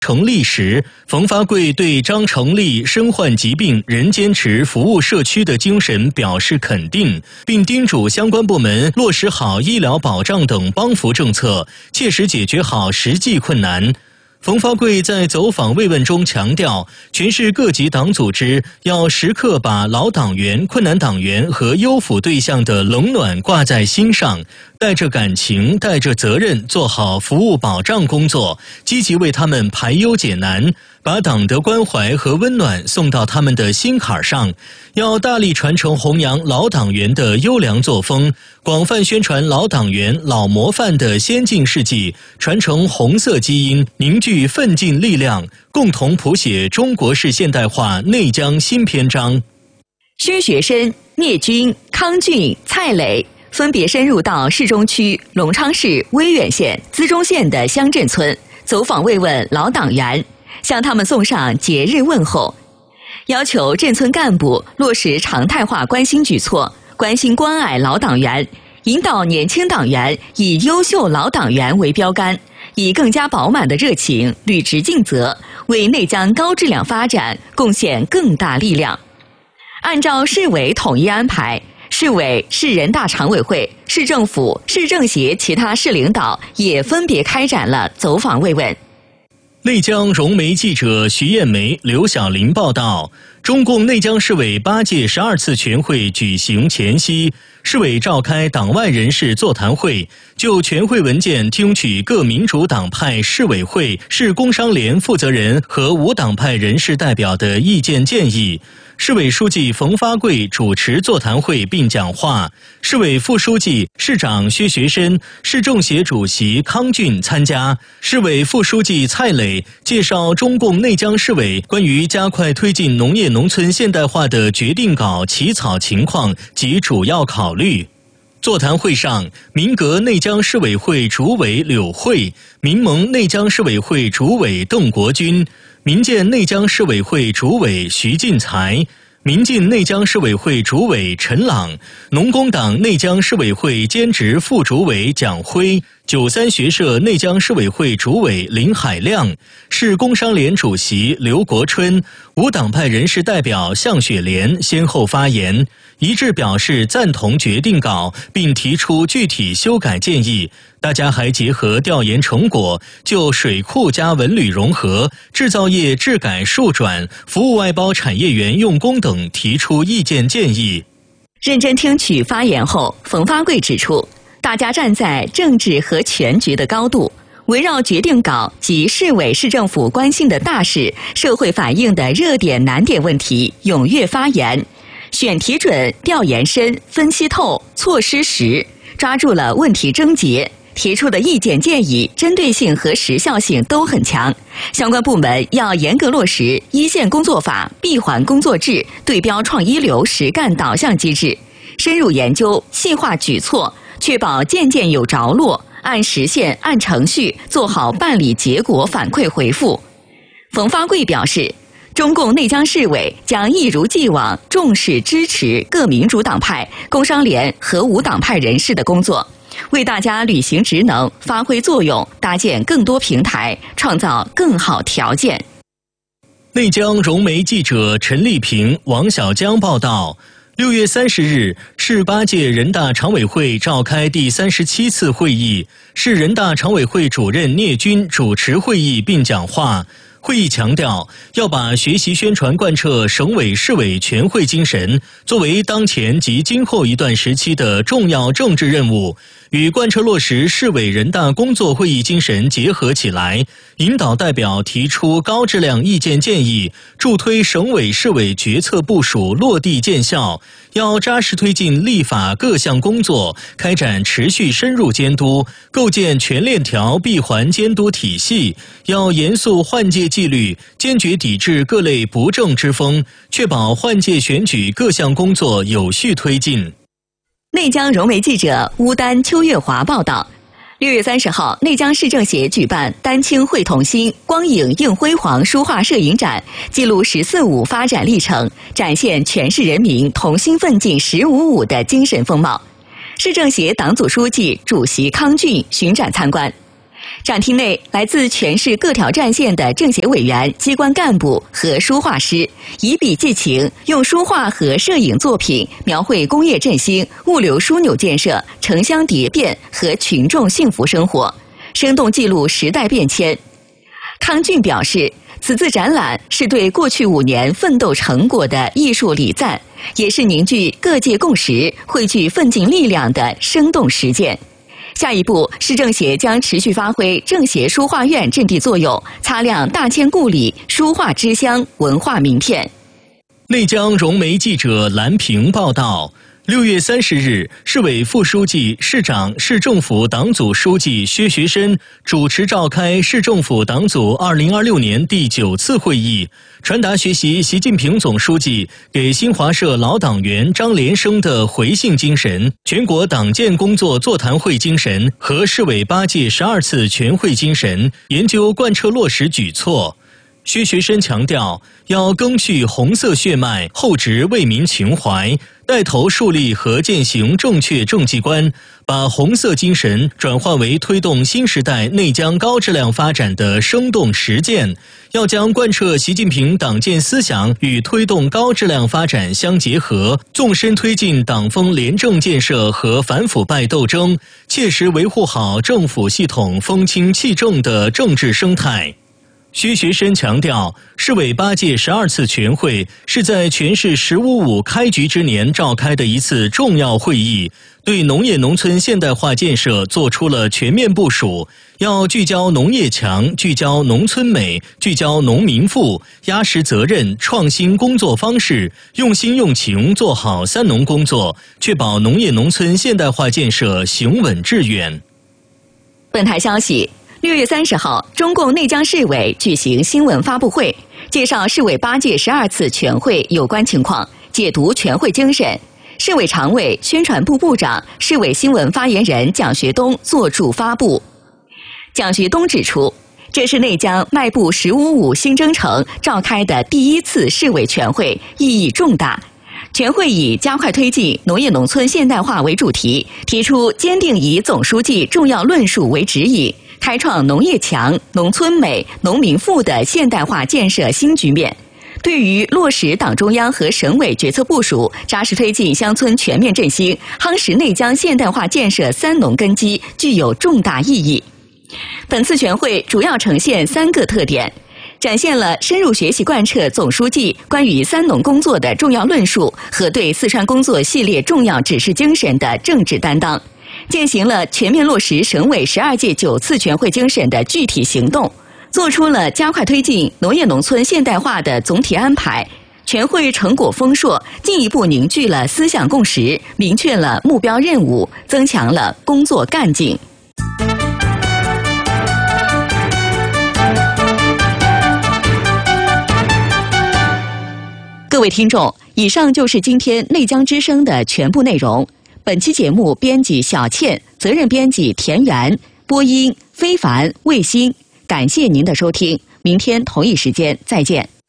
成立时，冯发贵对张成立身患疾病仍坚持服务社区的精神表示肯定，并叮嘱相关部门落实好医疗保障等帮扶政策，切实解决好实际困难。冯发贵在走访慰问中强调，全市各级党组织要时刻把老党员、困难党员和优抚对象的冷暖挂在心上，带着感情、带着责任做好服务保障工作，积极为他们排忧解难，把党的关怀和温暖送到他们的心坎上。要大力传承弘扬老党员的优良作风，广泛宣传老党员、老模范的先进事迹，传承红色基因，凝聚奋进力量，共同谱写中国式现代化内江新篇章。 薛学深、聂军、康俊、蔡磊分别深入到市中区、隆昌市、威远县、资中县的乡镇村，走访慰问老党员，向他们送上节日问候，要求镇村干部落实常态化关心举措，关心关爱老党员，引导年轻党员以优秀老党员为标杆，以更加饱满的热情履职尽责，为内江高质量发展贡献更大力量。按照市委统一安排，市委、市人大常委会、市政府、市政协其他市领导也分别开展了走访慰问。 内江融媒记者徐艳梅、刘晓玲报道，中共内江市委8届12次全会举行前夕，市委召开党外人士座谈会，就全会文件听取各民主党派市委会、市工商联负责人和无党派人士代表的意见建议。市委书记冯发贵主持座谈会并讲话，市委副书记、市长薛学深、市政协主席康俊参加。市委副书记蔡磊介绍中共内江市委关于加快推进农业农村现代化的决定稿起草情况及主要考虑。座谈会上，民革内江市委会主委柳慧、民盟内江市委会主委邓国军、民建内江市委会主委徐进才、民进内江市委会主委陈朗、农工党内江市委会兼职副主委蒋辉、93学社内江市委会主委林海亮、市工商联主席刘国春、无党派人士代表向雪莲先后发言，一致表示赞同决定稿，并提出具体修改建议。大家还结合调研成果，就水库加文旅融合、制造业质改数转、服务外包产业园用工等提出意见建议。 认真听取发言后，冯发贵指出，大家站在政治和全局的高度，围绕决定稿及市委市政府关心的大事、社会反映的热点难点问题踊跃发言，选题准、调研深、分析透、措施实，抓住了问题症结，提出的意见建议针对性和时效性都很强。相关部门要严格落实一线工作法、闭环工作制、对标创一流实干导向机制，深入研究、细化举措，确保件件有着落，按时限、按程序做好办理结果反馈回复。冯发贵表示，中共内江市委将一如既往重视支持各民主党派、工商联和无党派人士的工作，为大家履行职能、发挥作用搭建更多平台，创造更好条件。 内江融媒记者陈丽萍、王小江报道，6月30日，市8届人大常委会召开第37次会议，市人大常委会主任聂军主持会议并讲话。会议强调，要把学习宣传贯彻省委市委全会精神作为当前及今后一段时期的重要政治任务，与贯彻落实市委人大工作会议精神结合起来，引导代表提出高质量意见建议，助推省委市委决策部署落地见效。要扎实推进立法各项工作，开展持续深入监督，构建全链条闭环监督体系。要严肃换届纪律，坚决抵制各类不正之风，确保换届选举各项工作有序推进。 内江融媒记者乌丹、邱月华报道，6月30号，内江市政协举办丹青绘童心、光影映辉煌书画摄影展，记录“14·5”发展历程，展现全市人民同心奋进“15·5”的精神风貌。市政协党组书记、主席康俊巡展参观。 展厅内，来自全市各条战线的政协委员、机关干部和书画师以笔寄情，用书画和摄影作品描绘工业振兴、物流枢纽建设、城乡蝶变和群众幸福生活，生动记录时代变迁。康俊表示，此次展览是对过去5年奋斗成果的艺术礼赞，也是凝聚各界共识、汇聚奋进力量的生动实践。下一步，市政协将持续发挥政协书画院阵地作用，擦亮大千故里书画之乡文化名片。 内江融媒记者蓝平报道。6月30日，市委副书记、市长、市政府党组书记薛学申主持召开市政府党组2026年第9次会议，传达学习习近平总书记给新华社老党员张连生的回信精神、全国党建工作座谈会精神和市委8届12次全会精神，研究贯彻落实举措。薛学申强调，要赓续红色血脉，厚植为民情怀，带头树立和践行正确政绩观，把红色精神转化为推动新时代内江高质量发展的生动实践。要将贯彻习近平党建思想与推动高质量发展相结合，纵深推进党风廉政建设和反腐败斗争，切实维护好政府系统风清气正的政治生态。薛学申强调，市委8届12次全会是在全市“15+5”开局之年召开的一次重要会议，对农业农村现代化建设做出了全面部署，要聚焦农业强，聚焦农村美，聚焦农民富，压实责任，创新工作方式，用心用情做好3农工作，确保农业农村现代化建设行稳致远。 本台消息，6月30号，中共内江市委举行新闻发布会，介绍市委8届12次全会有关情况，解读全会精神。市委常委、宣传部部长、市委新闻发言人蒋学东作主发布。蒋学东指出，这是内江迈步“15+5”新征程召开的第1次市委全会，意义重大。全会以加快推进农业农村现代化为主题，提出坚定以总书记重要论述为指引，开创农业强、农村美、农民富的现代化建设新局面。对于落实党中央和省委决策部署，扎实推进乡村全面振兴，夯实内江现代化建设3农根基，具有重大意义。本次全会主要呈现3个特点，展现了深入学习贯彻总书记关于3农工作的重要论述和对四川工作系列重要指示精神的政治担当，践行了全面落实省委12届9次全会精神的具体行动，做出了加快推进农业农村现代化的总体安排。全会成果丰硕，进一步凝聚了思想共识，明确了目标任务，增强了工作干劲。各位听众，以上就是今天内江之声的全部内容。本期节目编辑小倩，责任编辑田园，播音非凡、魏鑫。感谢您的收听，明天同一时间再见。